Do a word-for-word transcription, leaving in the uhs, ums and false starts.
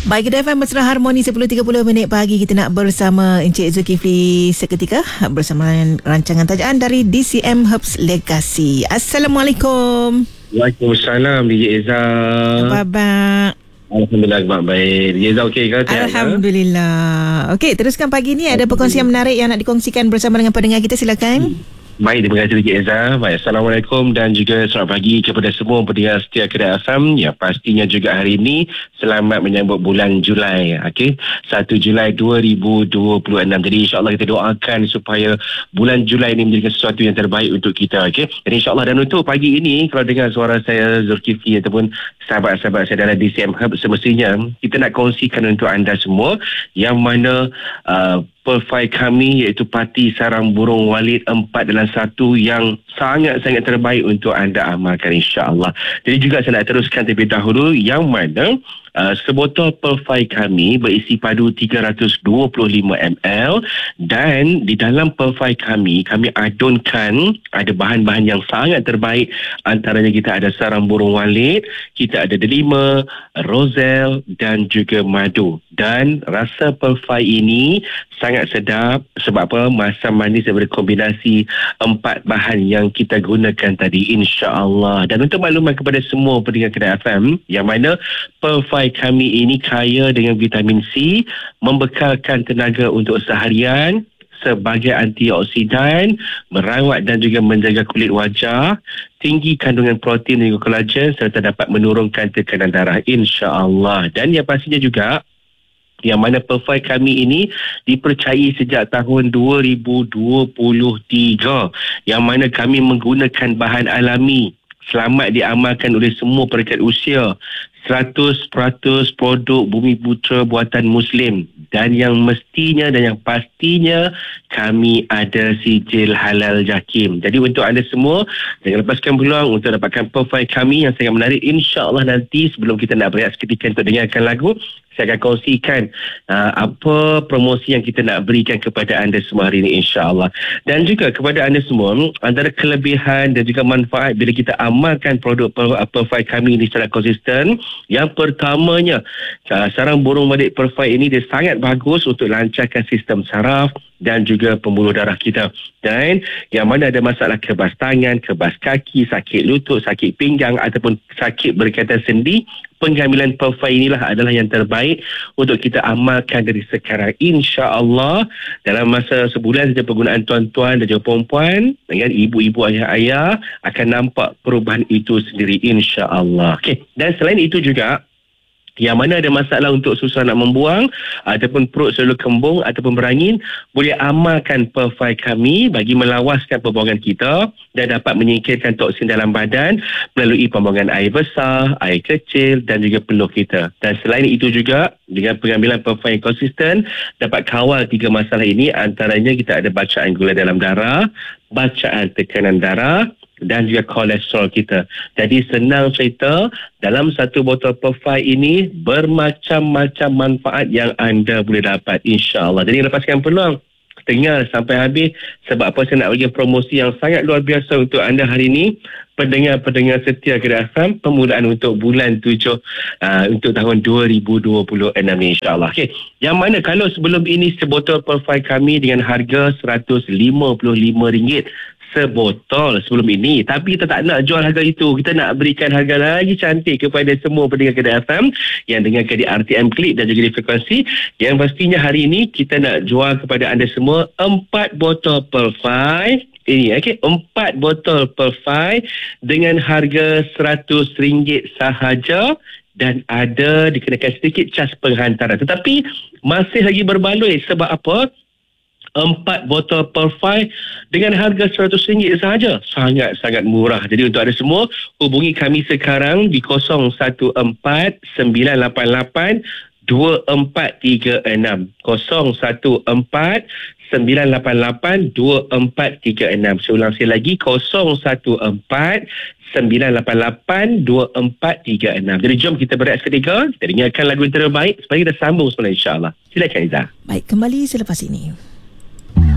Baik, Kedah F M Mesra Harmoni sepuluh tiga puluh minit pagi. Kita nak bersama Encik Zulkifli seketika bersama rancangan tajaan dari D C M Herbs Legacy. Assalamualaikum. Waalaikumsalam, D J Eza. Apa khabar? Alhamdulillah, baik. D J Eza okey ke? Alhamdulillah. Okey, teruskan pagi ni ada perkongsian menarik yang nak dikongsikan bersama dengan pendengar kita, silakan. Hmm. Baik, terima kasih D J Eza. Baik, Assalamualaikum dan juga selamat pagi kepada semua pendengar setia Kedah F M. Ya, pastinya juga hari ini selamat menyambut bulan Julai. Okey, satu Julai dua ribu dua puluh enam. Jadi insya-Allah kita doakan supaya bulan Julai ini menjadi sesuatu yang terbaik untuk kita. Okey. Jadi insya-Allah, dan untuk pagi ini kalau dengar suara saya Zulkifli ataupun sahabat-sahabat saya dalam D C M Hub, semestinya kita nak kongsikan untuk anda semua yang mana uh, profil kami iaitu Parti Sarang Burung Walid empat dalam satu yang sangat-sangat terbaik untuk anda amalkan, insya-Allah. Jadi juga saya nak teruskan terlebih dahulu yang mana Uh, sebotol perfai kami berisi padu tiga ratus dua puluh lima mililiter dan di dalam perfai kami kami adunkan ada bahan-bahan yang sangat terbaik. Antaranya kita ada sarang burung walid, kita ada delima, rozel dan juga madu. Dan rasa perfai ini sangat sedap sebab apa? Masam manis daripada kombinasi empat bahan yang kita gunakan tadi, insya-Allah. Dan untuk makluman kepada semua pendengar Kedah F M yang mana perfai kami ini kaya dengan vitamin C, membekalkan tenaga untuk seharian sebagai antioksidan, merawat dan juga menjaga kulit wajah, tinggi kandungan protein dan juga kolagen serta dapat menurunkan tekanan darah, insya-Allah. Dan yang pastinya juga yang mana perfai kami ini dipercayai sejak tahun dua ribu dua puluh tiga, yang mana kami menggunakan bahan alami, selamat diamalkan oleh semua peringkat usia, seratus peratus produk Bumi Putra buatan Muslim, dan yang mestinya dan yang pastinya kami ada sijil halal JAKIM. Jadi untuk anda semua, jangan lepaskan peluang untuk dapatkan profil kami yang sangat menarik. InsyaAllah nanti sebelum kita nak berehat seketika untuk dengarkan lagu, saya akan kongsikan uh, apa promosi yang kita nak berikan kepada anda semua hari ini, insya-Allah. Dan juga kepada anda semua, antara kelebihan dan juga manfaat bila kita amalkan produk perfai kami ini secara konsisten, yang pertamanya, uh, sarang burung walid perfai ini dia sangat bagus untuk lancarkan sistem saraf dan juga pembuluh darah kita. Dan yang mana ada masalah kebas tangan, kebas kaki, sakit lutut, sakit pinggang ataupun sakit berkaitan sendi, pengambilan perfai inilah adalah yang terbaik untuk kita amalkan dari sekarang, insya-Allah. Dalam masa sebulan saja penggunaan tuan-tuan dan juga perempuan dengan ibu-ibu, ayah-ayah akan nampak perubahan itu sendiri, insya-Allah. Okey, dan selain itu juga yang mana ada masalah untuk susah nak membuang ataupun perut selalu kembung ataupun berangin, boleh amalkan perfai kami bagi melawaskan pembuangan kita dan dapat menyingkirkan toksin dalam badan melalui pembuangan air besar, air kecil dan juga peluh kita. Dan selain itu juga dengan pengambilan perfai yang konsisten dapat kawal tiga masalah ini, antaranya kita ada bacaan gula dalam darah, bacaan tekanan darah dan juga kolesterol kita. Jadi senang cerita, dalam satu botol perfai ini bermacam-macam manfaat yang anda boleh dapat, insya-Allah. Jadi lepaskan peluang, dengar sampai habis sebab apa saya nak bagi promosi yang sangat luar biasa untuk anda hari ini, pendengar-pendengar setia Kedah F M, permulaan untuk bulan tujuh uh, untuk tahun dua ribu dua puluh enam ni, insya-Allah. Okey, yang mana kalau sebelum ini sebotol perfai kami dengan harga seratus lima puluh lima ringgit sebotol sebelum ini, tapi kita tak nak jual harga itu, kita nak berikan harga lagi cantik kepada semua pendengar Kedah F M yang dengarkan di R T M Klik dan juga di frekuensi, yang pastinya hari ini kita nak jual kepada anda semua empat botol perfai ini, okey, empat botol perfai dengan harga seratus ringgit sahaja dan ada dikenakan sedikit cas penghantaran, tetapi masih lagi berbaloi. Sebab apa? Empat botol perfai dengan harga seratus ringgit sahaja, sangat-sangat murah. Jadi untuk anda semua, hubungi kami sekarang di kosong satu empat sembilan lapan lapan dua empat tiga enam, kosong satu empat sembilan lapan lapan dua empat tiga enam. Saya ulang sekali lagi, kosong satu empat sembilan lapan lapan dua empat tiga enam. Jadi jom kita berehat seketika, kita dengarkan lagu yang terbaik supaya kita sambung semula, insya-Allah. Silakan Izzah. Baik, kembali selepas ini.